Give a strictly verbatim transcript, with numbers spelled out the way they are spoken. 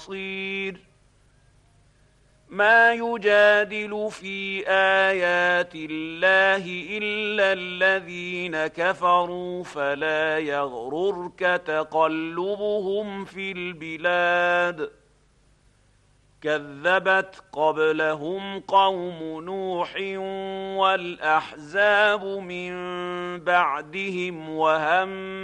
بصير ما يجادل في آيات الله إلا الذين كفروا فلا يغررك تقلبهم في البلاد كذبت قبلهم قوم نوح والأحزاب من بعدهم وهم